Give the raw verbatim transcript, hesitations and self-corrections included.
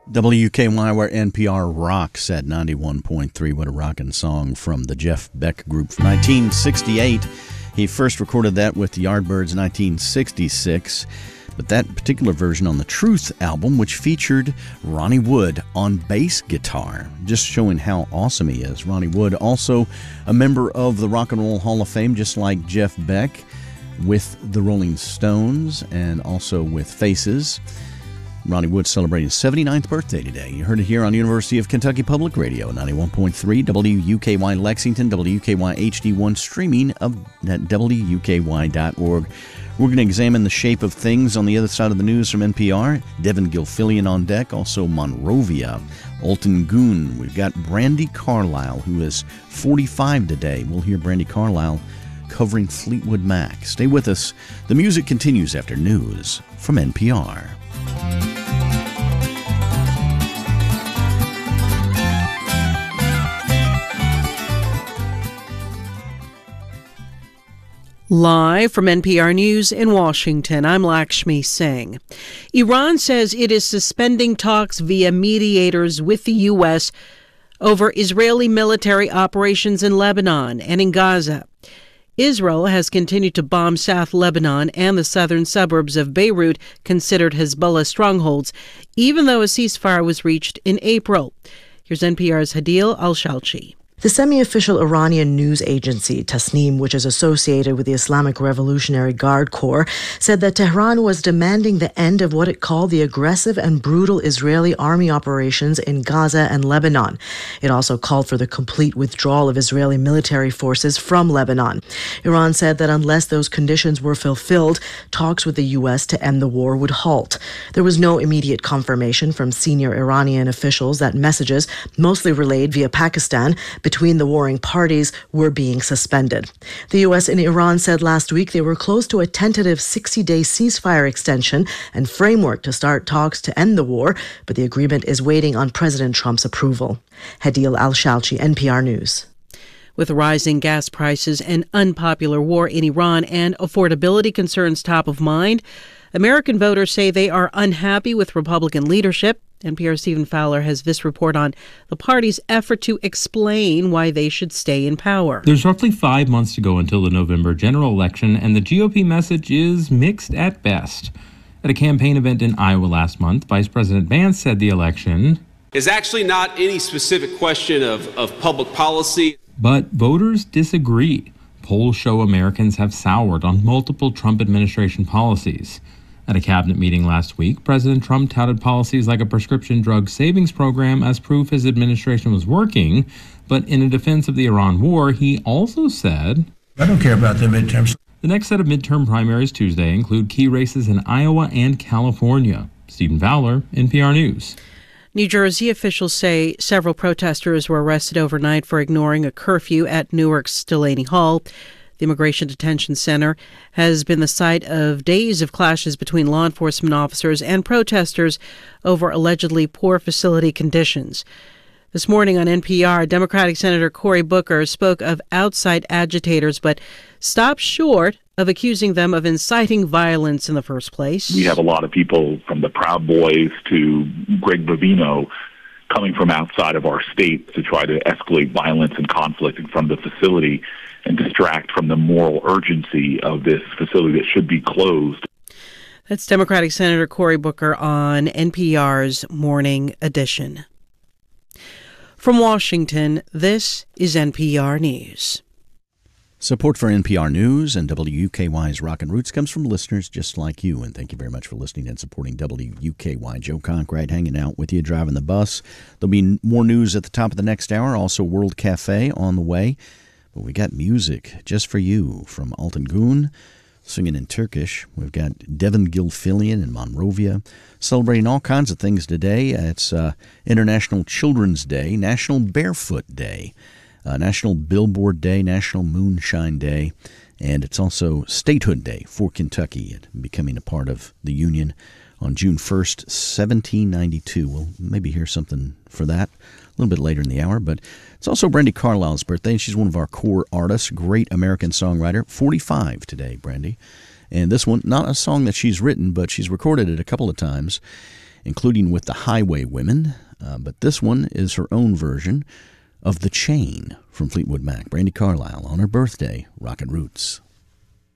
W K Y, where N P R rocks at ninety-one point three. What a rockin' song from the Jeff Beck Group from nineteen sixty-eight. He first recorded that with the Yardbirds in nineteen sixty-six. But that particular version on the Truth album, which featured Ronnie Wood on bass guitar, just showing how awesome he is. Ronnie Wood, also a member of the Rock and Roll Hall of Fame, just like Jeff Beck, with the Rolling Stones and also with Faces. Ronnie Wood celebrating his seventy-ninth birthday today. You heard it here on University of Kentucky Public Radio, ninety-one point three, W U K Y Lexington, W U K Y H D one, streaming of, at W U K Y dot org. We're going to examine the shape of things on the other side of the news from N P R. Devin Gilfillian on deck, also Monrovia, Alton Goon. We've got Brandi Carlile, who is forty-five today. We'll hear Brandi Carlile covering Fleetwood Mac. Stay with us. The music continues after news from N P R. Live from N P R News in Washington, I'm Lakshmi Singh. Iran says it is suspending talks via mediators with the U S over Israeli military operations in Lebanon and in Gaza. Israel has continued to bomb South Lebanon and the southern suburbs of Beirut, considered Hezbollah strongholds, even though a ceasefire was reached in April. Here's N P R's Hadil Al-Shalchi. The semi-official Iranian news agency, Tasnim, which is associated with the Islamic Revolutionary Guard Corps, said that Tehran was demanding the end of what it called the aggressive and brutal Israeli army operations in Gaza and Lebanon. It also called for the complete withdrawal of Israeli military forces from Lebanon. Iran said that unless those conditions were fulfilled, talks with the U S to end the war would halt. There was no immediate confirmation from senior Iranian officials that messages, mostly relayed via Pakistan, between the warring parties were being suspended. The U S and Iran said last week they were close to a tentative sixty-day ceasefire extension and framework to start talks to end the war, but the agreement is waiting on President Trump's approval. Hadil Al-Shalchi, N P R News. With rising gas prices, an unpopular war in Iran, and affordability concerns top of mind, American voters say they are unhappy with Republican leadership. N P R's Stephen Fowler has this report on the party's effort to explain why they should stay in power. There's roughly five months to go until the November general election, and the G O P message is mixed at best. At a campaign event in Iowa last month, Vice President Vance said the election is actually not any specific question of, of public policy. But voters disagree. Polls show Americans have soured on multiple Trump administration policies. At a cabinet meeting last week, President Trump touted policies like a prescription drug savings program as proof his administration was working. But in a defense of the Iran war, he also said, I don't care about the midterms. The next set of midterm primaries Tuesday include key races in Iowa and California. Stephen Fowler, N P R News. New Jersey officials say several protesters were arrested overnight for ignoring a curfew at Newark's Delaney Hall. The Immigration Detention Center has been the site of days of clashes between law enforcement officers and protesters over allegedly poor facility conditions. This morning on N P R, Democratic Senator Cory Booker spoke of outside agitators, but stopped short of accusing them of inciting violence in the first place. We have a lot of people from the Proud Boys to Greg Bovino coming from outside of our state to try to escalate violence and conflict in front of the facility and distract from the moral urgency of this facility that should be closed. That's Democratic Senator Cory Booker on N P R's Morning Edition. From Washington, this is N P R News. Support for N P R News and W U K Y's Rockin' Roots comes from listeners just like you, and thank you very much for listening and supporting W U K Y. Joe Conkright hanging out with you, driving the bus. There'll be more news at the top of the next hour, also World Cafe on the way. But we got music just for you from Alton Goon, singing in Turkish. We've got Devin Gilfillian in Monrovia, celebrating all kinds of things today. It's uh, International Children's Day, National Barefoot Day, uh, National Billboard Day, National Moonshine Day, and it's also Statehood Day for Kentucky, becoming a part of the Union on June first, seventeen ninety-two. We'll maybe hear something for that a little bit later in the hour, but it's also Brandi Carlile's birthday. She's one of our core artists, great American songwriter, forty-five today, Brandi. And this one, not a song that she's written, but she's recorded it a couple of times. including with the Highwaywomen. Uh, but this one is her own version of The Chain from Fleetwood Mac. Brandi Carlile on her birthday, Rockin' Roots.